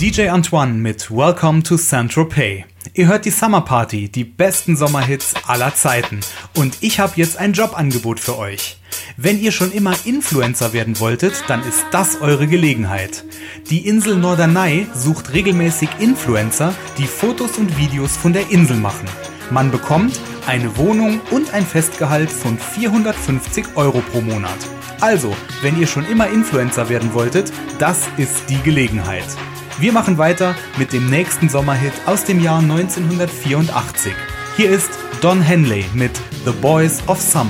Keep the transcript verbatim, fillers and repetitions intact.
D J Antoine mit Welcome to Saint-Tropez. Ihr hört die Summer Party, die besten Sommerhits aller Zeiten. Und ich habe jetzt ein Jobangebot für euch. Wenn ihr schon immer Influencer werden wolltet, dann ist das eure Gelegenheit. Die Insel Norderney sucht regelmäßig Influencer, die Fotos und Videos von der Insel machen. Man bekommt eine Wohnung und ein Festgehalt von vierhundertfünfzig Euro pro Monat. Also, wenn ihr schon immer Influencer werden wolltet, das ist die Gelegenheit. Wir machen weiter mit dem nächsten Sommerhit aus dem Jahr neunzehnhundertvierundachtzig. Hier ist Don Henley mit The Boys of Summer.